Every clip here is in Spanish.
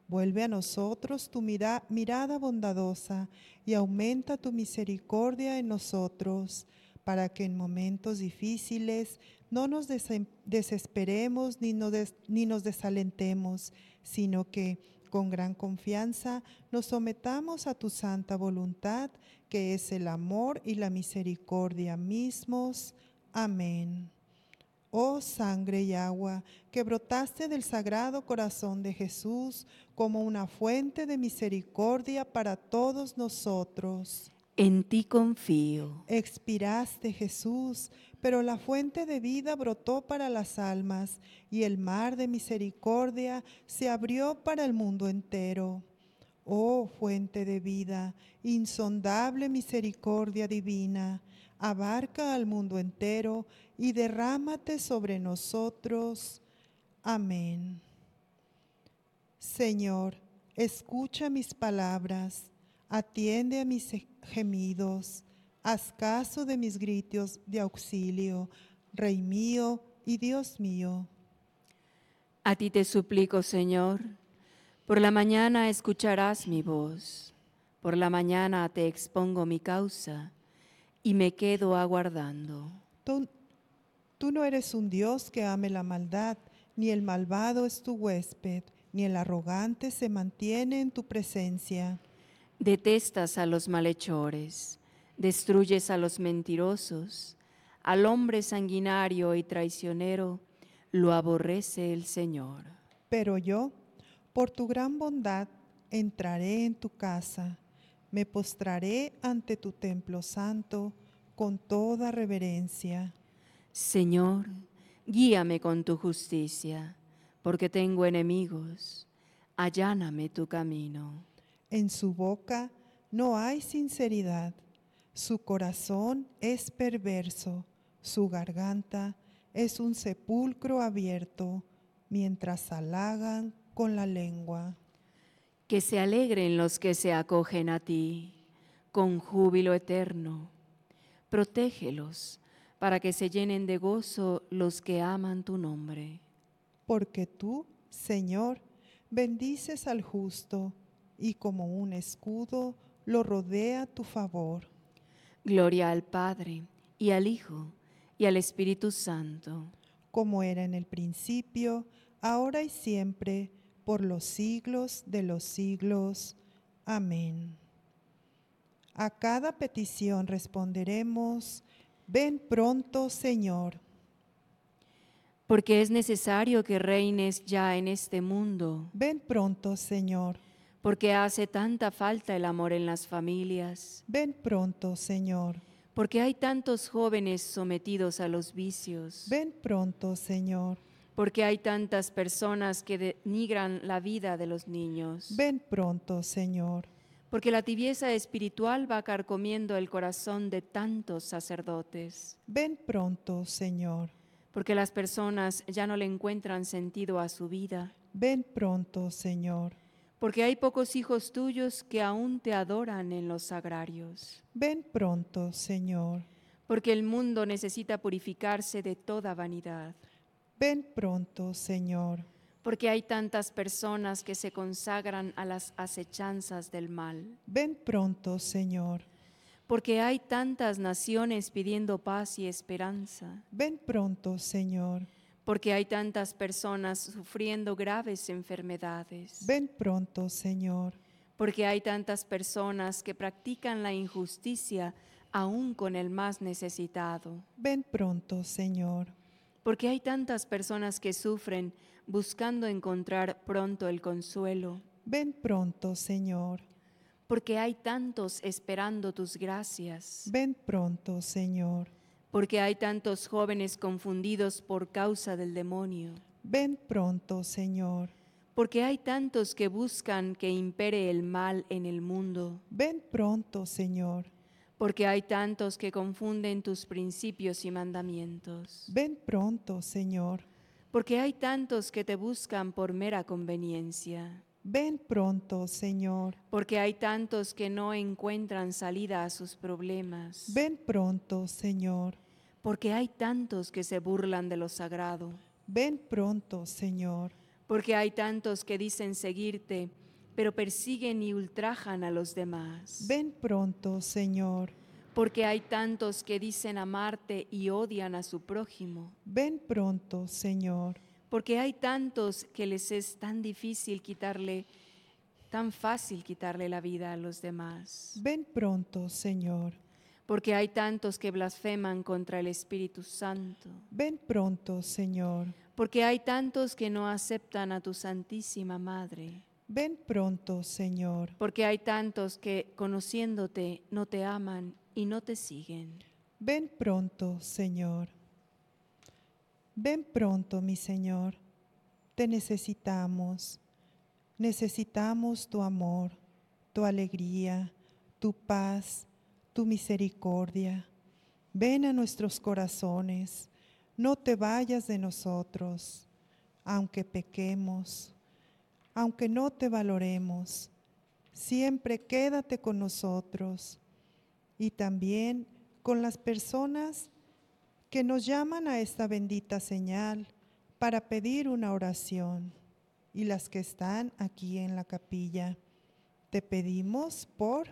Vuelve a nosotros tu mirada bondadosa y aumenta tu misericordia en nosotros, para que en momentos difíciles no nos desesperemos ni nos desalentemos, sino que con gran confianza nos sometamos a tu santa voluntad, que es el amor y la misericordia mismos. Amén. Oh sangre y agua, que brotaste del Sagrado Corazón de Jesús como una fuente de misericordia para todos nosotros. En ti confío. Expiraste, Jesús, pero la fuente de vida brotó para las almas y el mar de misericordia se abrió para el mundo entero. Oh fuente de vida, insondable misericordia divina, abarca al mundo entero y derrámate sobre nosotros. Amén. Señor, escucha mis palabras, atiende a mis gemidos, haz caso de mis gritos de auxilio, Rey mío y Dios mío. A ti te suplico, Señor, por la mañana escucharás mi voz. Por la mañana te expongo mi causa y me quedo aguardando. Tú no eres un Dios que ame la maldad, ni el malvado es tu huésped, ni el arrogante se mantiene en tu presencia. Detestas a los malhechores, destruyes a los mentirosos, al hombre sanguinario y traicionero lo aborrece el Señor. Pero yo, por tu gran bondad, entraré en tu casa, me postraré ante tu templo santo con toda reverencia. Señor, guíame con tu justicia, porque tengo enemigos. Alláname tu camino. En su boca no hay sinceridad, su corazón es perverso, su garganta es un sepulcro abierto, mientras halagan con la lengua. Que se alegren los que se acogen a ti, con júbilo eterno. Protégelos, para que se llenen de gozo los que aman tu nombre. Porque tú, Señor, bendices al justo, y como un escudo lo rodea tu favor. Gloria al Padre, y al Hijo, y al Espíritu Santo. Como era en el principio, ahora y siempre, por los siglos de los siglos. Amén. A cada petición responderemos: ven pronto, Señor. Porque es necesario que reines ya en este mundo. Ven pronto, Señor. Porque hace tanta falta el amor en las familias. Ven pronto, Señor. Porque hay tantos jóvenes sometidos a los vicios. Ven pronto, Señor. Porque hay tantas personas que denigran la vida de los niños. Ven pronto, Señor. Porque la tibieza espiritual va carcomiendo el corazón de tantos sacerdotes. Ven pronto, Señor. Porque las personas ya no le encuentran sentido a su vida. Ven pronto, Señor. Porque hay pocos hijos tuyos que aún te adoran en los sagrarios. Ven pronto, Señor. Porque el mundo necesita purificarse de toda vanidad. Ven pronto, Señor. Porque hay tantas personas que se consagran a las acechanzas del mal. Ven pronto, Señor. Porque hay tantas naciones pidiendo paz y esperanza. Ven pronto, Señor. Porque hay tantas personas sufriendo graves enfermedades. Ven pronto, Señor. Porque hay tantas personas que practican la injusticia aún con el más necesitado. Ven pronto, Señor. Porque hay tantas personas que sufren buscando encontrar pronto el consuelo. Ven pronto, Señor. Porque hay tantos esperando tus gracias. Ven pronto, Señor. Porque hay tantos jóvenes confundidos por causa del demonio. Ven pronto, Señor. Porque hay tantos que buscan que impere el mal en el mundo. Ven pronto, Señor. Porque hay tantos que confunden tus principios y mandamientos. Ven pronto, Señor. Porque hay tantos que te buscan por mera conveniencia. Ven pronto, Señor. Porque hay tantos que no encuentran salida a sus problemas. Ven pronto, Señor. Porque hay tantos que se burlan de lo sagrado. Ven pronto, Señor. Porque hay tantos que dicen seguirte, pero persiguen y ultrajan a los demás. Ven pronto, Señor. Porque hay tantos que dicen amarte y odian a su prójimo. Ven pronto, Señor. Porque hay tantos que les es tan fácil quitarle la vida a los demás. Ven pronto, Señor. Porque hay tantos que blasfeman contra el Espíritu Santo. Ven pronto, Señor. Porque hay tantos que no aceptan a tu Santísima Madre. Ven pronto, Señor. Porque hay tantos que, conociéndote, no te aman y no te siguen. Ven pronto, Señor. Ven pronto, mi Señor. Te necesitamos. Necesitamos tu amor, tu alegría, tu paz, tu misericordia. Ven a nuestros corazones. No te vayas de nosotros, aunque pequemos, aunque no te valoremos. Siempre quédate con nosotros y también con las personas que nos llaman a esta bendita señal para pedir una oración y las que están aquí en la capilla. Te pedimos por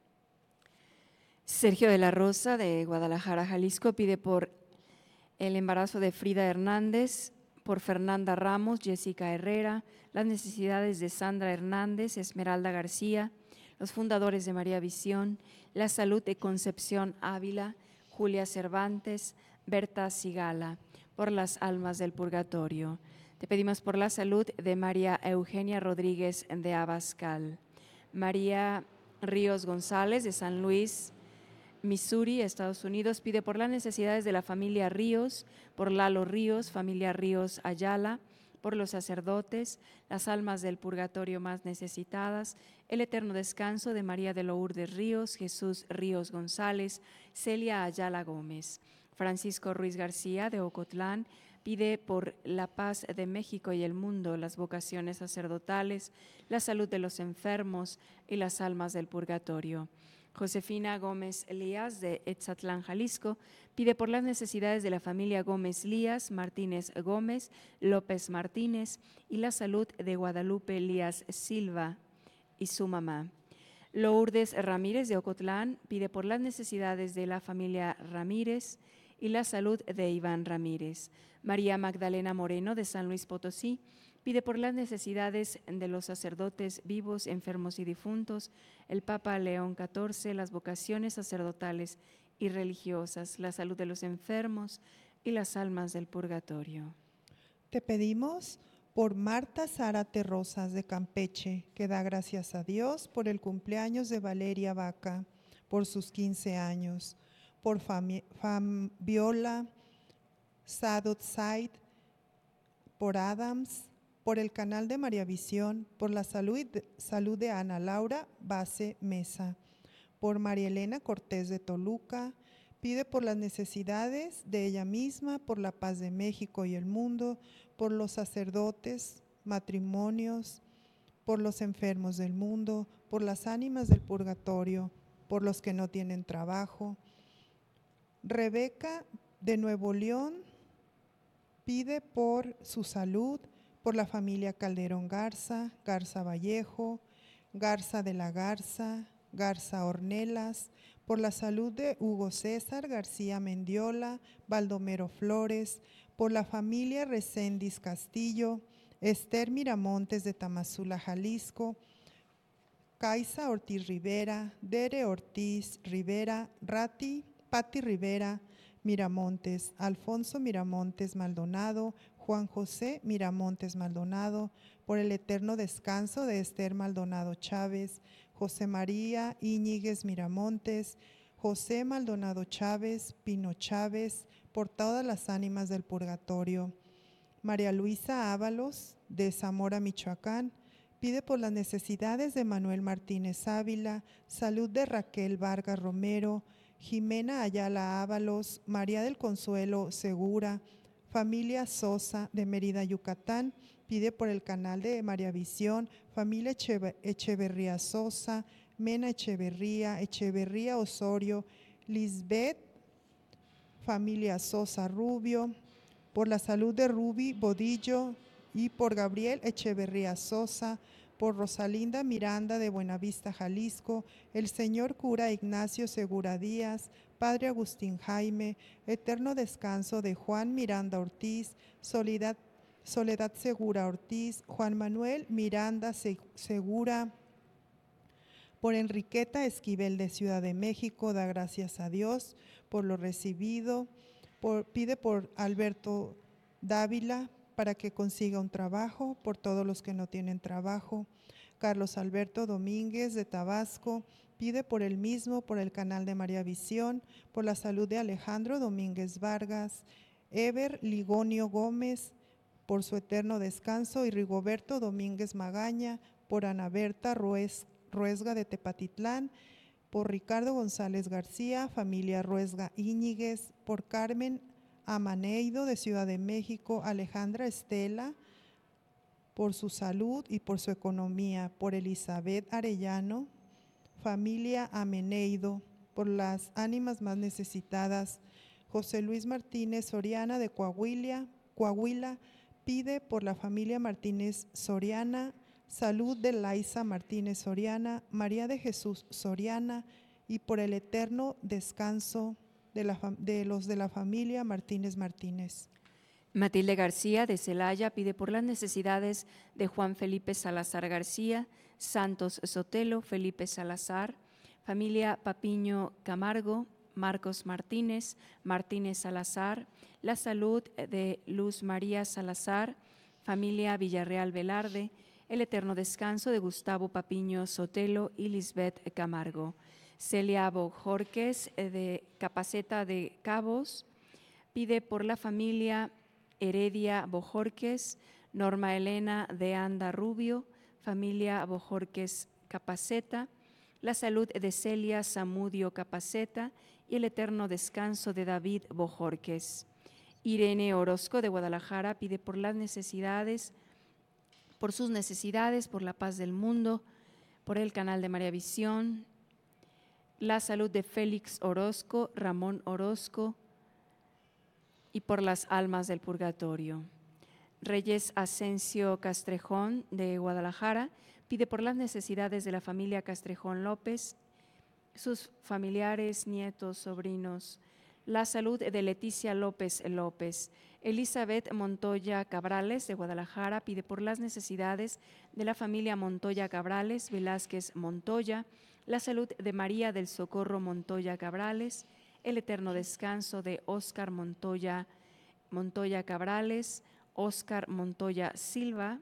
Sergio de la Rosa, de Guadalajara, Jalisco, pide por el embarazo de Frida Hernández, por Fernanda Ramos, Jessica Herrera, las necesidades de Sandra Hernández, Esmeralda García, los fundadores de María Visión, la salud de Concepción Ávila, Julia Cervantes, Berta Sigala, por las almas del purgatorio. Te pedimos por la salud de María Eugenia Rodríguez de Abascal, María Ríos González de San Luis, Missouri, Estados Unidos, pide por las necesidades de la familia Ríos, por Lalo Ríos, familia Ríos Ayala, por los sacerdotes, las almas del purgatorio más necesitadas, el eterno descanso de María de Lourdes Ríos, Jesús Ríos González, Celia Ayala Gómez. Francisco Ruiz García, de Ocotlán, pide por la paz de México y el mundo, las vocaciones sacerdotales, la salud de los enfermos y las almas del purgatorio. Josefina Gómez Lías, de Etzatlán, Jalisco, pide por las necesidades de la familia Gómez Lías, Martínez Gómez, López Martínez y la salud de Guadalupe Lías Silva y su mamá. Lourdes Ramírez, de Ocotlán, pide por las necesidades de la familia Ramírez y la salud de Iván Ramírez. María Magdalena Moreno, de San Luis Potosí, pide por las necesidades de los sacerdotes vivos, enfermos y difuntos, el Papa León XIV, las vocaciones sacerdotales y religiosas, la salud de los enfermos y las almas del purgatorio. Te pedimos por Marta Zárate Rosas de Campeche, que da gracias a Dios por el cumpleaños de Valeria Vaca, por sus 15 años, por Fabiola Sadot Said, por Adams, por el canal de María Visión, por la salud de Ana Laura Base Mesa, por María Elena Cortés de Toluca, pide por las necesidades de ella misma, por la paz de México y el mundo, por los sacerdotes, matrimonios, por los enfermos del mundo, por las ánimas del purgatorio, por los que no tienen trabajo. Rebeca de Nuevo León pide por su salud, por la familia Calderón Garza, Garza Vallejo, Garza de la Garza, Garza Ornelas, por la salud de Hugo César García Mendiola, Baldomero Flores, por la familia Recendis Castillo, Esther Miramontes de Tamazula, Jalisco, Kaisa Ortiz Rivera, Dere Ortiz Rivera, Patti Rivera Miramontes, Alfonso Miramontes Maldonado, Juan José Miramontes Maldonado, por el eterno descanso de Esther Maldonado Chávez, José María Íñiguez Miramontes, José Maldonado Chávez, Pino Chávez, por todas las ánimas del purgatorio. María Luisa Ábalos, de Zamora, Michoacán, pide por las necesidades de Manuel Martínez Ávila, salud de Raquel Vargas Romero, Jimena Ayala Ábalos, María del Consuelo Segura, familia Sosa de Mérida, Yucatán, pide por el canal de María Visión, familia Echeverría Sosa, Mena Echeverría Osorio, Lisbeth, familia Sosa Rubio, por la salud de Ruby Bodillo, y por Gabriel Echeverría Sosa, por Rosalinda Miranda de Buenavista, Jalisco, el señor cura Ignacio Segura Díaz, Padre Agustín Jaime, eterno descanso de Juan Miranda Ortiz, Soledad Segura Ortiz, Juan Manuel Miranda Segura, por Enriqueta Esquivel de Ciudad de México, da gracias a Dios por lo recibido, pide por Alberto Dávila para que consiga un trabajo, por todos los que no tienen trabajo. Carlos Alberto Domínguez de Tabasco pide por él mismo, por el canal de María Visión, por la salud de Alejandro Domínguez Vargas, Ever Ligonio Gómez, por su eterno descanso, y Rigoberto Domínguez Magaña, por Ana Berta Ruesga de Tepatitlán, por Ricardo González García, familia Ruesga Íñiguez, por Carmen Amaneido de Ciudad de México, Alejandra Estela, por su salud y por su economía, por Elizabeth Arellano, familia Ameneido, por las ánimas más necesitadas. José Luis Martínez Soriana de Coahuila, pide por la familia Martínez Soriana, salud de Laisa Martínez Soriana, María de Jesús Soriana, y por el eterno descanso de los de la familia Martínez Martínez. Matilde García de Celaya pide por las necesidades de Juan Felipe Salazar García, Santos Sotelo, Felipe Salazar, familia Papiño Camargo, Marcos Martínez, Martínez Salazar, la salud de Luz María Salazar, familia Villarreal Velarde, el eterno descanso de Gustavo Papiño Sotelo y Lisbeth Camargo. Celia Bojorques de Capaceta de Cabos pide por la familia Heredia Bojorques, Norma Elena de Anda Rubio, familia Bojorques Capaceta, la salud de Celia Zamudio Capaceta y el eterno descanso de David Bojorques. Irene Orozco de Guadalajara pide por las necesidades, por sus necesidades, por la paz del mundo, por el canal de María Visión, la salud de Félix Orozco, Ramón Orozco y por las almas del purgatorio. Reyes Asensio Castrejón de Guadalajara pide por las necesidades de la familia Castrejón López, sus familiares, nietos, sobrinos, la salud de Leticia López López. Elizabeth Montoya Cabrales de Guadalajara pide por las necesidades de la familia Montoya Cabrales, Velázquez Montoya, la salud de María del Socorro Montoya Cabrales, el eterno descanso de Óscar Montoya Cabrales, Óscar Montoya Silva.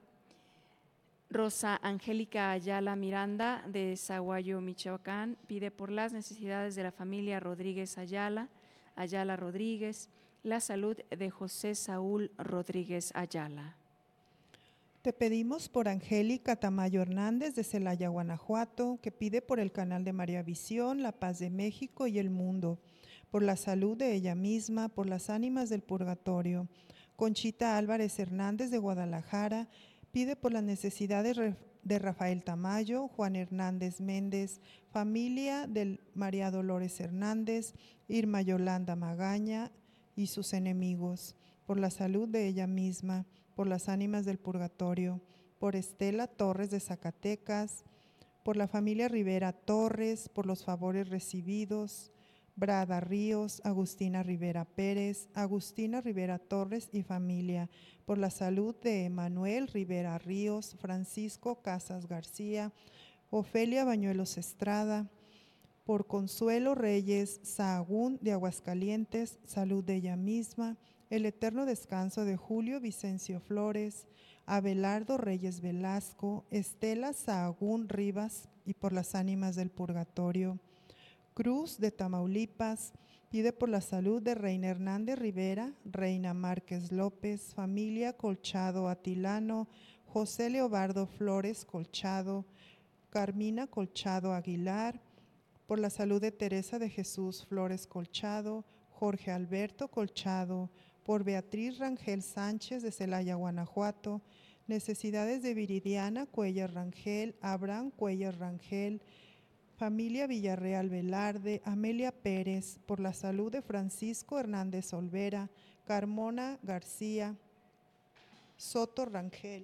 Rosa Angélica Ayala Miranda de Zaguayo, Michoacán, pide por las necesidades de la familia Rodríguez Ayala Rodríguez, la salud de José Saúl Rodríguez Ayala. Te pedimos por Angélica Tamayo Hernández de Celaya, Guanajuato, que pide por el canal de María Visión, la paz de México y el mundo, por la salud de ella misma, por las ánimas del purgatorio. Conchita Álvarez Hernández de Guadalajara pide por las necesidades de Rafael Tamayo, Juan Hernández Méndez, familia de María Dolores Hernández, Irma Yolanda Magaña y sus enemigos, por la salud de ella misma, por las ánimas del purgatorio, por Estela Torres de Zacatecas, por la familia Rivera Torres, por los favores recibidos, Brada Ríos, Agustina Rivera Pérez, Agustina Rivera Torres y familia, por la salud de Emanuel Rivera Ríos, Francisco Casas García, Ofelia Bañuelos Estrada, por Consuelo Reyes Sahagún de Aguascalientes, salud de ella misma, el eterno descanso de Julio Vicencio Flores, Abelardo Reyes Velasco, Estela Sahagún Rivas y por las ánimas del purgatorio. Cruz de Tamaulipas pide por la salud de Reina Hernández Rivera, Reina Márquez López, familia Colchado Atilano, José Leobardo Flores Colchado, Carmina Colchado Aguilar, por la salud de Teresa de Jesús Flores Colchado, Jorge Alberto Colchado, por Beatriz Rangel Sánchez de Celaya, Guanajuato, necesidades de Viridiana Cuellar Rangel, Abraham Cuellar Rangel, familia Villarreal Velarde, Amelia Pérez, por la salud de Francisco Hernández Olvera, Carmona García, Soto Rangel.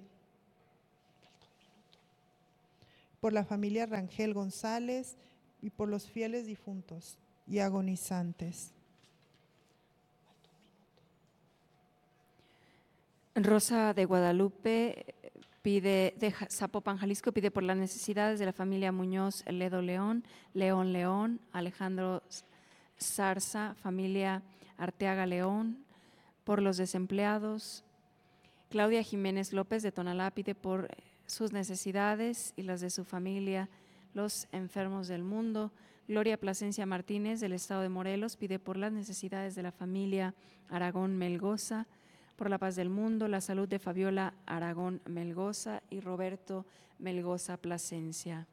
Por la familia Rangel González y por los fieles difuntos y agonizantes. Rosa de Guadalupe de Zapopan, Jalisco, pide por las necesidades de la familia Muñoz Ledo León, León León, Alejandro Zarza, familia Arteaga León, por los desempleados. Claudia Jiménez López de Tonalá pide por sus necesidades y las de su familia, los enfermos del mundo. Gloria Plasencia Martínez del estado de Morelos pide por las necesidades de la familia Aragón Melgoza, por la paz del mundo, la salud de Fabiola Aragón Melgoza y Roberto Melgoza Plasencia.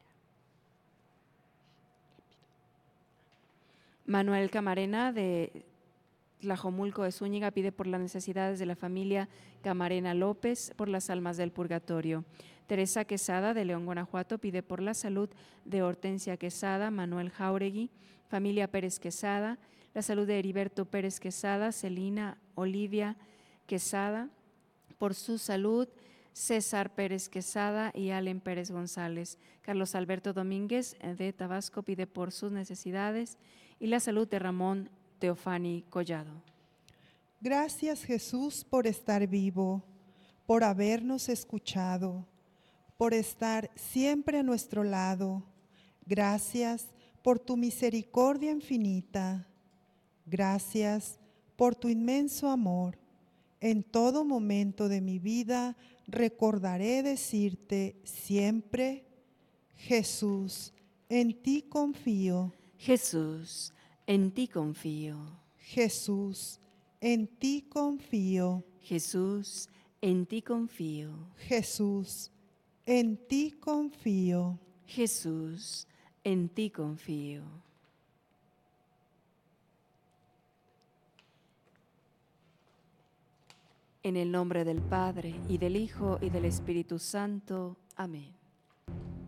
Manuel Camarena de Tlajomulco de Zúñiga pide por las necesidades de la familia Camarena López, por las almas del purgatorio. Teresa Quesada de León, Guanajuato pide por la salud de Hortensia Quesada, Manuel Jauregui, familia Pérez Quesada, la salud de Heriberto Pérez Quesada, Celina Olivia Quesada, por su salud César Pérez Quesada y Allen Pérez González. Carlos Alberto Domínguez de Tabasco pide por sus necesidades y la salud de Ramón Teofani Collado. Gracias, Jesús, por estar vivo, por habernos escuchado, por estar siempre a nuestro lado. Gracias por tu misericordia infinita. Gracias por tu inmenso amor. En todo momento de mi vida recordaré decirte siempre, Jesús, en ti confío. Jesús, en ti confío. Jesús, en ti confío. Jesús, en ti confío. Jesús, en ti confío. Jesús, en ti confío. En el nombre del Padre, y del Hijo, y del Espíritu Santo. Amén.